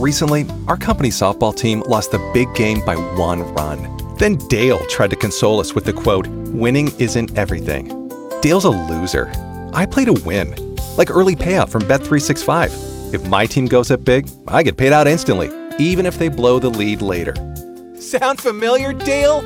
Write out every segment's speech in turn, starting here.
Recently, our company softball team lost the big game by 1 run. Then Dale tried to console us with the quote, "Winning isn't everything." Dale's a loser. I play to win, like early payout from Bet365. If my team goes up big, I get paid out instantly, even if they blow the lead later. Sound familiar, Dale?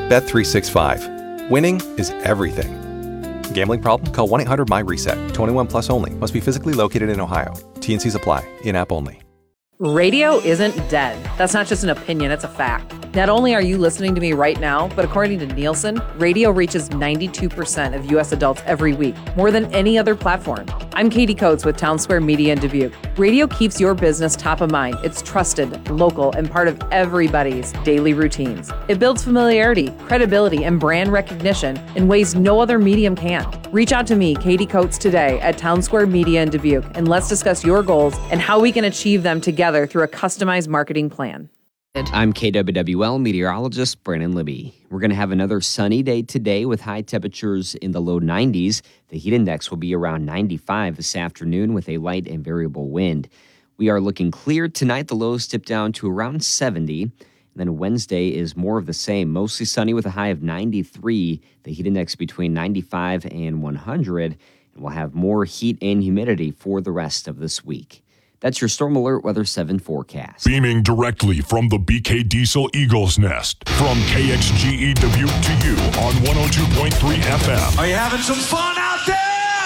Bet365. Winning is everything. Gambling problem? Call 1-800-MY-RESET. 21 plus only. Must be physically located in Ohio. T&Cs apply. In-app only. Radio isn't dead. That's not just an opinion, it's a fact. Not only are you listening to me right now, but according to Nielsen, radio reaches 92% of U.S. adults every week, more than any other platform. I'm Katie Coates with Town Square Media in Dubuque. Radio keeps your business top of mind. It's trusted, local, and part of everybody's daily routines. It builds familiarity, credibility, and brand recognition in ways no other medium can. Reach out to me, Katie Coates, today at Town Square Media in Dubuque, and let's discuss your goals and how we can achieve them together through a customized marketing plan. I'm KWWL meteorologist Brandon Libby. We're going to have another sunny day today with high temperatures in the low 90s. The heat index will be around 95 this afternoon with a light and variable wind. We are looking clear tonight. The lows dip down to around 70. And then Wednesday is more of the same, mostly sunny with a high of 93. The heat index between 95 and 100. And we'll have more heat and humidity for the rest of this week. That's your Storm Alert Weather 7 forecast. Beaming directly from the BK Diesel Eagles Nest. From KXGE Dubuque to you on 102.3 FM. Are you having some fun out there?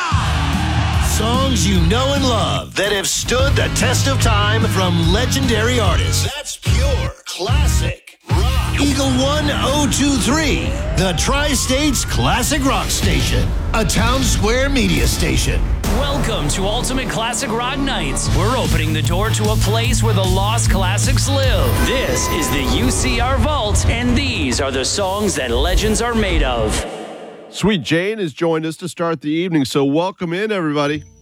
Songs you know and love that have stood the test of time from legendary artists. That's pure classic rock. Eagle 1023, the Tri-States Classic Rock Station. A Town Square Media station. Welcome to Ultimate Classic Rock Nights. We're opening the door to a place where the lost classics live. This is the UCR Vault, and these are the songs that legends are made of. Sweet Jane has joined us to start the evening, so welcome in, everybody.